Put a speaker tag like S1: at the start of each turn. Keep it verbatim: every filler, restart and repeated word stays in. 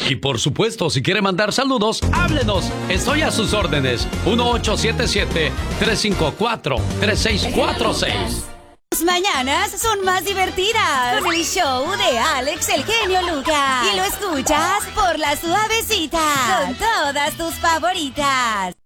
S1: Y por supuesto, si quiere mandar saludos, háblenos. Estoy a sus órdenes. uno ocho siete siete, tres cinco cuatro, tres seis cuatro seis.
S2: Las mañanas son más divertidas con el show de Alex el genio Lucas. Y lo escuchas por La Suavecita con todas tus favoritas.